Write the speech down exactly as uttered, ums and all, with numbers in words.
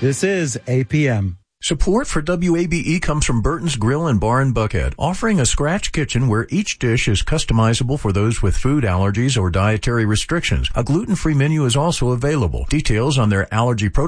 This is A P M. Support for W A B E comes from Burton's Grill and Bar in Buckhead, offering a scratch kitchen where each dish is customizable for those with food allergies or dietary restrictions. A gluten-free menu is also available. Details on their allergy protocol